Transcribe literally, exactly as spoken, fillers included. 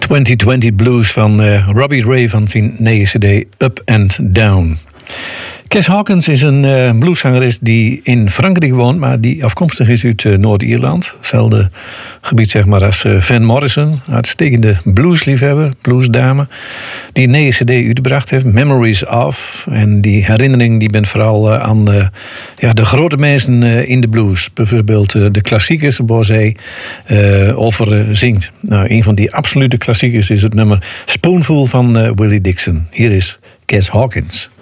twintig twintig Blues van uh, Robbie Ray van zijn nieuwe cd Up and Down. Kes Hawkins is een uh, blueszangeres die in Frankrijk woont, maar die afkomstig is uit uh, Noord-Ierland. Hetzelfde gebied zeg maar als uh, Van Morrison, uitstekende bluesliefhebber, bluesdame, die een nieuwe cd uitgebracht heeft, Memories of. En die herinnering die bent vooral uh, aan uh, ja, de grote mensen uh, in de blues. Bijvoorbeeld uh, de klassiekers, waar zij uh, over uh, zingt. Nou, een van die absolute klassiekers is het nummer Spoonful van uh, Willie Dixon. Hier is Kes Hawkins.